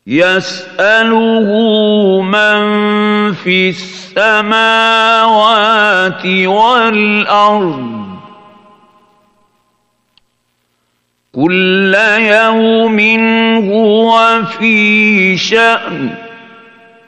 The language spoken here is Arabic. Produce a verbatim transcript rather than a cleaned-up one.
يسأله من في السماوات والأرض كل يوم هو في شأن